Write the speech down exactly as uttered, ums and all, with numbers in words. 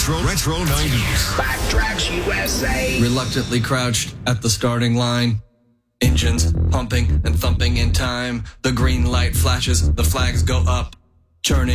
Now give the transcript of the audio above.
Retro, Retro nineties. Backtracks U S A. Reluctantly crouched at the starting line. Engines pumping and thumping in time. The green light flashes, the flags go up. Churning